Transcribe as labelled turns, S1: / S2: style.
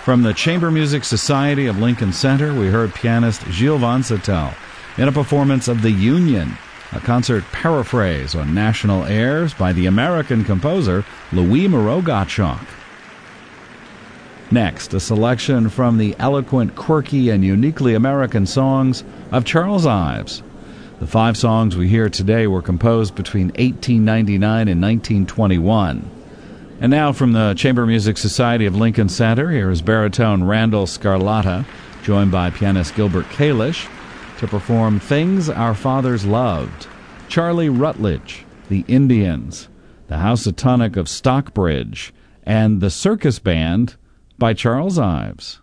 S1: From the Chamber Music Society of Lincoln Center, we heard pianist Gilles Van Zytel in a performance of The Union, a concert paraphrase on national airs by the American composer Louis Moreau Gottschalk. Next, a selection from the eloquent, quirky, and uniquely American songs of Charles Ives. The 5 songs we hear today were composed between 1899 and 1921. And now from the Chamber Music Society of Lincoln Center, here is baritone Randall Scarlatta, joined by pianist Gilbert Kalish, to perform Things Our Fathers Loved, Charlie Rutledge, The Indians, the Housatonic of Stockbridge, and the Circus Band by Charles Ives.